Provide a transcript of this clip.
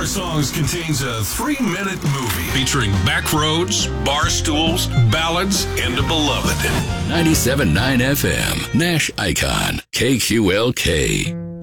our songs contains a 3-minute movie featuring backroads, bar stools, ballads, and a beloved. 97.9 FM, Nash Icon, KQLK.